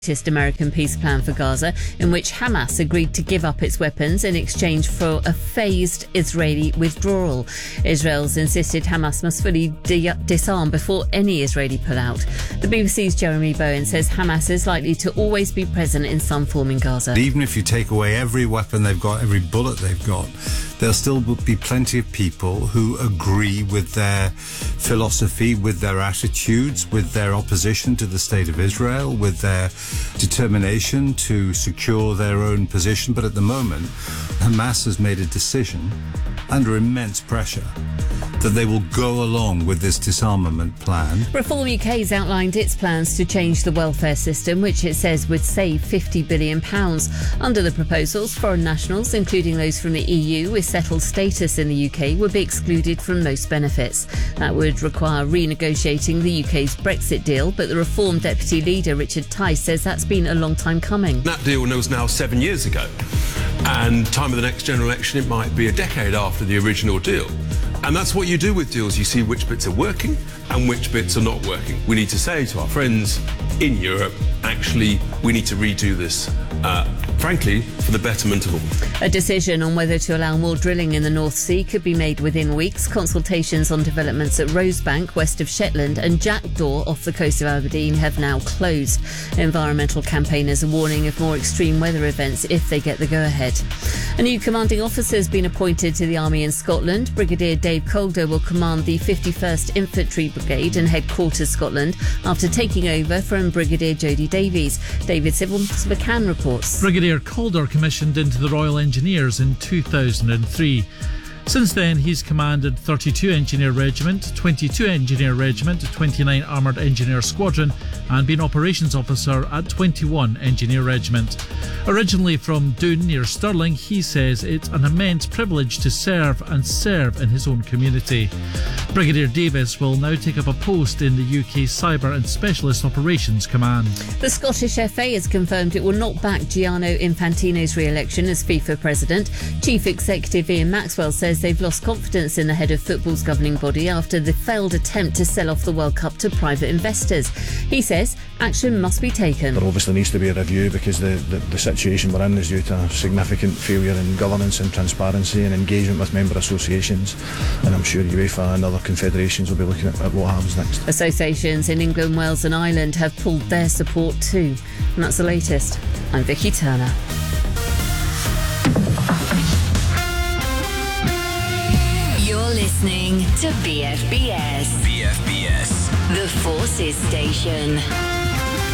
latest American peace plan for Gaza, in which Hamas agreed to give up its weapons in exchange for a phased Israeli withdrawal. Israel's insisted Hamas must fully disarm before any Israeli pullout. The BBC's Jeremy Bowen says Hamas is likely to always be present in some form in Gaza. Even if you take away every weapon they've got, every bullet they've got, there'll still be plenty of people who agree with their philosophy, with their attitudes, with their opposition to the state of Israel, with their determination to secure their own position. But at the moment, Hamas has made a decision under immense pressure that they will go along with this disarmament plan. Reform UK has outlined its plans to change the welfare system, which it says would save £50 billion. Under the proposals, foreign nationals, including those from the EU with settled status in the UK, would be excluded from most benefits. That would require renegotiating the UK's Brexit deal, but the Reform Deputy Leader Richard Tice says that's been a long time coming. That deal was now 7 years ago, and time of the next general election it might be a decade after the original deal. And that's what you do with deals. You see which bits are working and which bits are not working. We need to say to our friends in Europe, actually, we need to redo this, frankly, for the betterment of all. A decision on whether to allow more drilling in the North Sea could be made within weeks. Consultations on developments at Rosebank, west of Shetland, and Jackdaw off the coast of Aberdeen have now closed. Environmental campaigners are warning of more extreme weather events if they get the go-ahead. A new commanding officer has been appointed to the Army in Scotland. Brigadier Dave Calder will command the 51st Infantry Brigade in Headquarters, Scotland, after taking over from Brigadier Jody Davies. David Sibbons McCann reports. Brigadier Calder commissioned into the Royal Engineers in 2003. Since then, he's commanded 32 Engineer Regiment, 22 Engineer Regiment, 29 Armoured Engineer Squadron, and been Operations Officer at 21 Engineer Regiment. Originally from Doon near Stirling, he says it's an immense privilege to serve in his own community. Brigadier Davis will now take up a post in the UK Cyber and Specialist Operations Command. The Scottish FA has confirmed it will not back Gianni Infantino's re-election as FIFA president. Chief Executive Ian Maxwell says they've lost confidence in the head of football's governing body after the failed attempt to sell off the World Cup to private investors. He says action must be taken. There obviously needs to be a review because the situation we're in is due to significant failure in governance and transparency and engagement with member associations, and I'm sure UEFA and other confederations will be looking at what happens next. Associations in England, Wales and Ireland have pulled their support too. And that's the latest. I'm Vicky Turner. You're listening to BFBS. BFBS. The Forces Station.